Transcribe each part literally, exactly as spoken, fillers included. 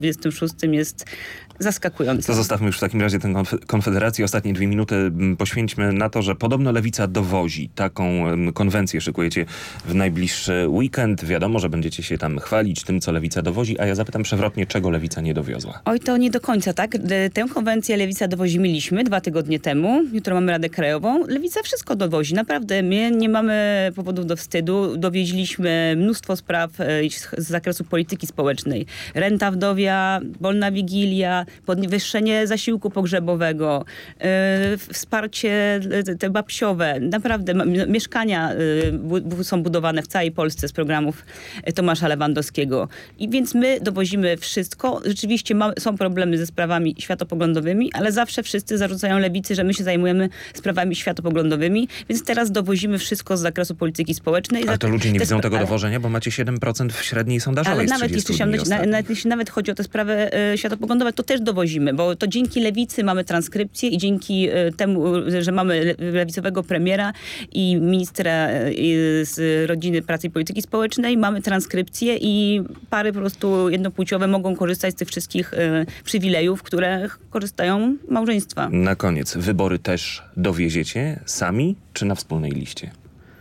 dwudziestym szóstym jest zaskakujące. To zostawmy już w takim razie tę Konfederację. Ostatnie dwie minuty poświęćmy na to, że podobno Lewica dowozi. Taką konwencję szykujecie w najbliższy weekend. Wiadomo, że będziecie się tam chwalić tym, co Lewica dowozi, a ja zapytam przewrotnie, czego Lewica nie dowiozła. Oj, to nie do końca, tak? Tę konwencję Lewica dowozi mieliśmy dwa tygodnie temu. Jutro mamy Radę Krajową. Lewica wszystko dowozi. Naprawdę, my nie mamy powodów do wstydu. Dowieźliśmy mnóstwo spraw z zakresu polityki społecznej. Renta wdowia, wolna wigilia, podwyższenie zasiłku pogrzebowego, yy, wsparcie yy, te babciowe. Naprawdę m- mieszkania yy, bu- są budowane w całej Polsce z programów Tomasza Lewandowskiego. I więc my dowozimy wszystko. Rzeczywiście ma- są problemy ze sprawami światopoglądowymi, ale zawsze wszyscy zarzucają Lewicy, że my się zajmujemy sprawami światopoglądowymi, więc teraz dowozimy wszystko z zakresu polityki społecznej. Ale to ludzie nie widzą sp- tego ale... dowożenia, bo macie siedem procent w średniej sondażowej. Ale nawet jeśli, się, na, nawet jeśli nawet chodzi o te sprawy y, światopoglądowe, to też dowozimy, bo to dzięki Lewicy mamy transkrypcję i dzięki y, temu, że mamy le, lewicowego premiera i ministra y, z Rodziny, Pracy i Polityki Społecznej, mamy transkrypcję i pary po prostu jednopłciowe mogą korzystać z tych wszystkich y, przywilejów, które korzystają małżeństwa. Na koniec, wybory też dowieziecie sami czy na wspólnej liście?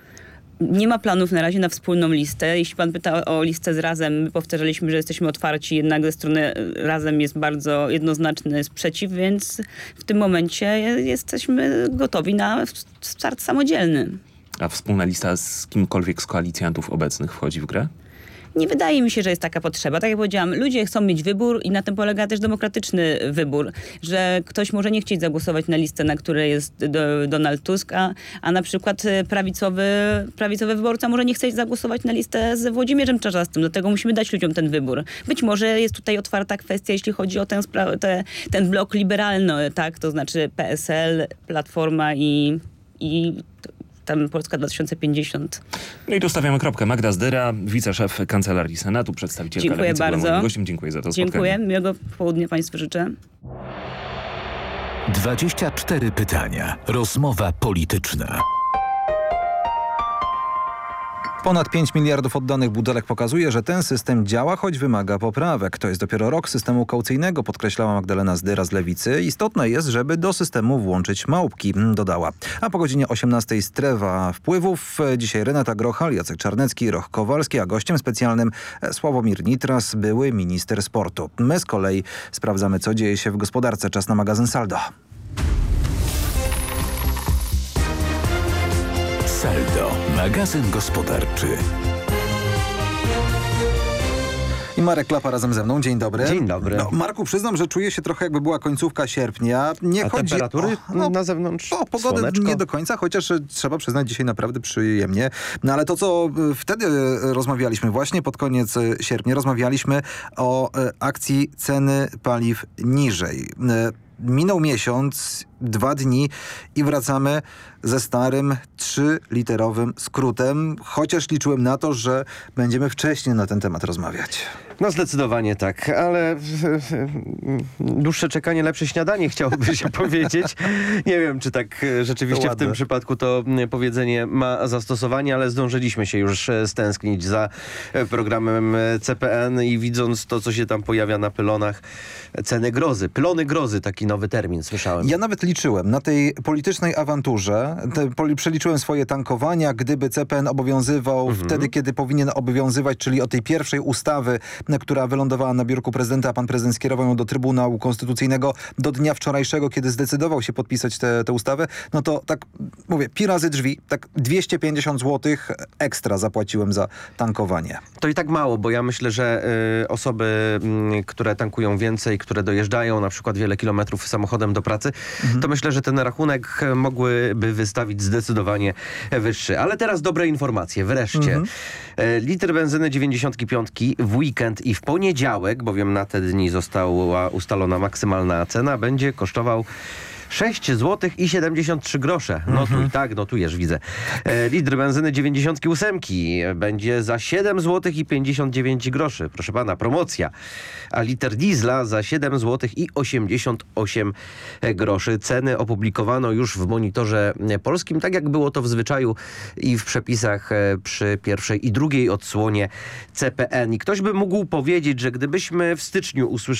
Nie ma planów na razie na wspólną listę. Jeśli pan pyta o listę z Razem, my powtarzaliśmy, że jesteśmy otwarci, jednak ze strony Razem jest bardzo jednoznaczny sprzeciw, więc w tym momencie jesteśmy gotowi na start samodzielny. A wspólna lista z kimkolwiek z koalicjantów obecnych wchodzi w grę? Nie wydaje mi się, że jest taka potrzeba. Tak jak powiedziałam, ludzie chcą mieć wybór i na tym polega też demokratyczny wybór, że ktoś może nie chcieć zagłosować na listę, na której jest do, Donald Tusk, a, a na przykład prawicowy, prawicowy wyborca może nie chcieć zagłosować na listę z Włodzimierzem Czarzastym. Dlatego musimy dać ludziom ten wybór. Być może jest tutaj otwarta kwestia, jeśli chodzi o tę spra- te, ten blok liberalny, tak? To znaczy P S L, Platforma i... i tam Polska dwa tysiące pięćdziesiąt. No i tu stawiamy kropkę. Magda Zdyra, wiceszef Kancelarii Senatu, przedstawicielka Dziękuję Lewicy, była bardzo. moim gościem. Dziękuję za to Dziękuję. spotkanie. Miłego południa Państwu życzę. dwadzieścia cztery pytania. Rozmowa polityczna. Ponad pięć miliardów oddanych butelek pokazuje, że ten system działa, choć wymaga poprawek. To jest dopiero rok systemu kaucyjnego, podkreślała Magdalena Zdyra z Lewicy. Istotne jest, żeby do systemu włączyć małpki, dodała. A po godzinie osiemnastej strefa wpływów. Dzisiaj Renata Grochal, Jacek Czarnecki, Roch Kowalski, a gościem specjalnym Sławomir Nitras, były minister sportu. My z kolei sprawdzamy, co dzieje się w gospodarce. Czas na magazyn Saldo. Saldo, magazyn gospodarczy. I Marek Klapa razem ze mną. Dzień dobry. Dzień dobry. No, Marku, przyznam, że czuję się trochę, jakby była końcówka sierpnia. Nie A chodzi temperatury o, no, na zewnątrz? O pogodę Słoneczko? nie do końca, chociaż trzeba przyznać, dzisiaj naprawdę przyjemnie. No ale to, co wtedy rozmawialiśmy, właśnie pod koniec sierpnia, rozmawialiśmy o akcji ceny paliw niżej. Minął miesiąc, dwa dni i wracamy ze starym trzyliterowym skrótem, chociaż liczyłem na to, że będziemy wcześniej na ten temat rozmawiać. No zdecydowanie tak, ale dłuższe czekanie, lepsze śniadanie, chciałoby się powiedzieć. Nie wiem, czy tak rzeczywiście w tym przypadku to powiedzenie ma zastosowanie, ale zdążyliśmy się już stęsknić za programem C P N i widząc to, co się tam pojawia na pylonach, ceny grozy. Pylony grozy, taki nowy termin, słyszałem. Ja nawet liczyłem na tej politycznej awanturze, te, poli, przeliczyłem swoje tankowania, gdyby C P N obowiązywał mhm. wtedy, kiedy powinien obowiązywać, czyli od tej pierwszej ustawy, która wylądowała na biurku prezydenta, a pan prezydent skierował ją do Trybunału Konstytucyjnego do dnia wczorajszego, kiedy zdecydował się podpisać tę ustawę, no to tak mówię, pi razy drzwi, tak dwieście pięćdziesiąt złotych ekstra zapłaciłem za tankowanie. To i tak mało, bo ja myślę, że y, osoby, y, które tankują więcej, które dojeżdżają na przykład wiele kilometrów samochodem do pracy, mhm. to myślę, że ten rachunek mogłyby wystawić zdecydowanie wyższy. Ale teraz dobre informacje, wreszcie. Mhm. Y, litr benzyny dziewięćdziesiątki piątki w weekend i w poniedziałek, bowiem na te dni została ustalona maksymalna cena, będzie kosztował sześć złotych i siedemdziesiąt trzy grosze. Notuj, mhm. tak, notujesz, widzę. E, litr benzyny dziewięćdziesiąt osiem będzie za siedem złotych i pięćdziesiąt dziewięć groszy. Proszę pana, promocja. A liter diesla za siedem złotych i osiemdziesiąt osiem groszy. Ceny opublikowano już w Monitorze Polskim, tak jak było to w zwyczaju i w przepisach przy pierwszej i drugiej odsłonie C P N. I ktoś by mógł powiedzieć, że gdybyśmy w styczniu usłyszeli